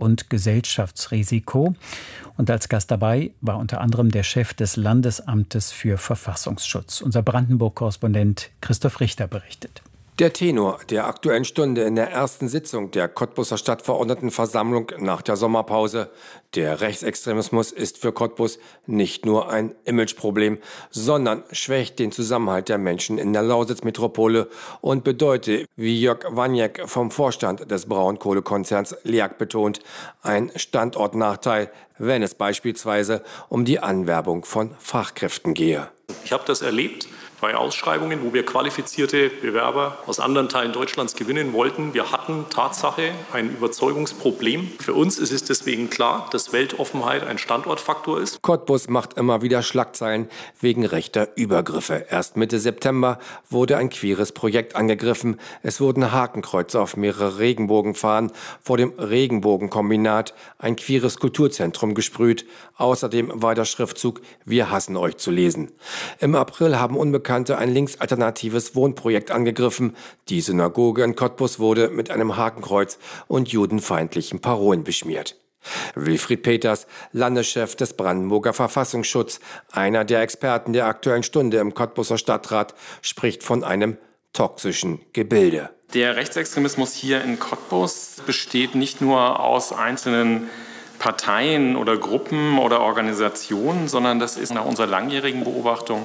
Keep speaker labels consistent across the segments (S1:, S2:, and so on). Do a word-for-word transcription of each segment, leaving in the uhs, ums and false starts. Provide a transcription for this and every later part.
S1: und Gesellschaftsrisiko. Und als Gast dabei war unter anderem der Chef des Landesamtes für Verfassungsschutz. Unser Brandenburg-Korrespondent Christoph Richter berichtet.
S2: Der Tenor der Aktuellen Stunde in der ersten Sitzung der Cottbuser Stadtverordnetenversammlung nach der Sommerpause. Der Rechtsextremismus ist für Cottbus nicht nur ein Imageproblem, sondern schwächt den Zusammenhalt der Menschen in der Lausitz-Metropole und bedeutet, wie Jörg Waniek vom Vorstand des Braunkohlekonzerns L E A G betont, ein Standortnachteil, wenn es beispielsweise um die Anwerbung von Fachkräften gehe.
S3: Ich habe das erlebt bei Ausschreibungen, wo wir qualifizierte Bewerber aus anderen Teilen Deutschlands gewinnen wollten. Wir hatten Tatsache ein Überzeugungsproblem. Für uns ist es deswegen klar, dass Weltoffenheit ein Standortfaktor ist.
S2: Cottbus macht immer wieder Schlagzeilen wegen rechter Übergriffe. Erst Mitte September wurde ein queeres Projekt angegriffen. Es wurden Hakenkreuze auf mehrere Regenbogenfahnen vor dem Regenbogenkombinat, ein queeres Kulturzentrum gesprüht. Außerdem war der Schriftzug „Wir hassen euch" zu lesen. Im April haben Unbekannte ein linksalternatives Wohnprojekt angegriffen. Die Synagoge in Cottbus wurde mit einem Hakenkreuz und judenfeindlichen Parolen beschmiert. Wilfried Peters, Landeschef des Brandenburger Verfassungsschutz, einer der Experten der Aktuellen Stunde im Cottbuser Stadtrat, spricht von einem toxischen Gebilde.
S4: Der Rechtsextremismus hier in Cottbus besteht nicht nur aus einzelnen Parteien oder Gruppen oder Organisationen, sondern das ist nach unserer langjährigen Beobachtung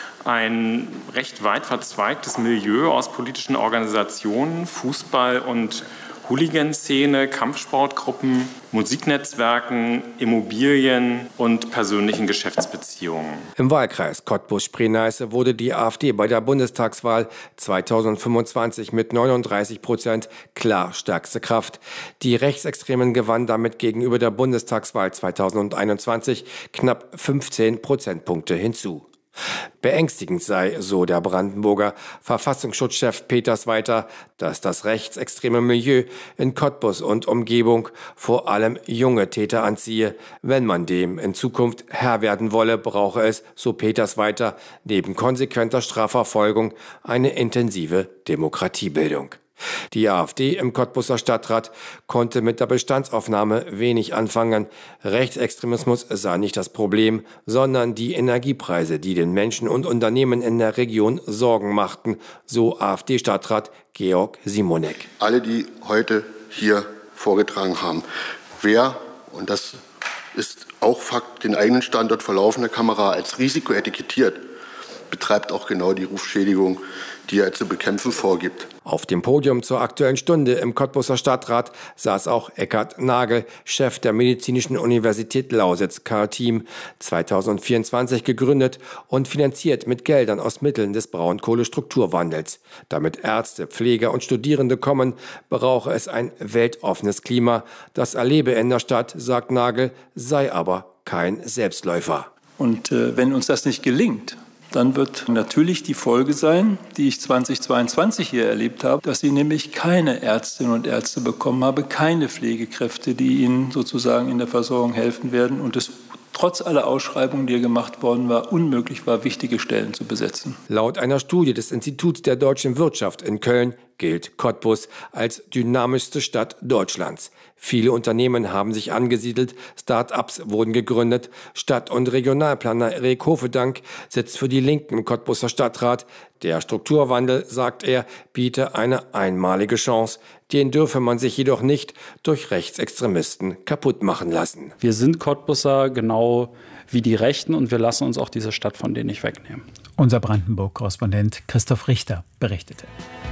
S4: ein recht weit verzweigtes Milieu aus politischen Organisationen, Fußball- und Hooligan-Szene, Kampfsportgruppen, Musiknetzwerken, Immobilien und persönlichen Geschäftsbeziehungen.
S2: Im Wahlkreis Cottbus-Spree-Neiße wurde die AfD bei der Bundestagswahl zweitausendfünfundzwanzig mit neununddreißig Prozent klar stärkste Kraft. Die Rechtsextremen gewannen damit gegenüber der Bundestagswahl zweitausendeinundzwanzig knapp fünfzehn Prozentpunkte hinzu. Beängstigend sei, so der Brandenburger Verfassungsschutzchef Peters weiter, dass das rechtsextreme Milieu in Cottbus und Umgebung vor allem junge Täter anziehe. Wenn man dem in Zukunft Herr werden wolle, brauche es, so Peters weiter, neben konsequenter Strafverfolgung eine intensive Demokratiebildung. Die AfD im Cottbuser Stadtrat konnte mit der Bestandsaufnahme wenig anfangen. Rechtsextremismus sei nicht das Problem, sondern die Energiepreise, die den Menschen und Unternehmen in der Region Sorgen machten, so AfD-Stadtrat Georg Simonek.
S5: Alle, die heute hier vorgetragen haben, wer, und das ist auch Fakt, den eigenen Standort vor laufender Kamera als Risiko etikettiert, betreibt auch genau die Rufschädigung, die er zu bekämpfen vorgibt.
S2: Auf dem Podium zur Aktuellen Stunde im Cottbuser Stadtrat saß auch Eckhard Nagel, Chef der Medizinischen Universität Lausitz, K R-Team, zweitausendvierundzwanzig gegründet und finanziert mit Geldern aus Mitteln des Braunkohlestrukturwandels. Damit Ärzte, Pfleger und Studierende kommen, brauche es ein weltoffenes Klima. Das erlebe in der Stadt, sagt Nagel, sei aber kein Selbstläufer.
S6: Und äh, wenn uns das nicht gelingt, dann wird natürlich die Folge sein, die ich zweitausendzweiundzwanzig hier erlebt habe, dass sie nämlich keine Ärztinnen und Ärzte bekommen habe, keine Pflegekräfte, die ihnen sozusagen in der Versorgung helfen werden und es trotz aller Ausschreibungen, die hier gemacht worden war, unmöglich war, wichtige Stellen zu besetzen.
S2: Laut einer Studie des Instituts der deutschen Wirtschaft in Köln gilt Cottbus als dynamischste Stadt Deutschlands. Viele Unternehmen haben sich angesiedelt, Start-ups wurden gegründet. Stadt- und Regionalplaner Erik Hofedank sitzt für die Linken im Cottbuser Stadtrat. Der Strukturwandel, sagt er, biete eine einmalige Chance. Den dürfe man sich jedoch nicht durch Rechtsextremisten kaputt machen lassen.
S7: Wir sind Cottbuser genau wie die Rechten und wir lassen uns auch diese Stadt von denen nicht wegnehmen.
S1: Unser Brandenburg-Korrespondent Christoph Richter berichtete.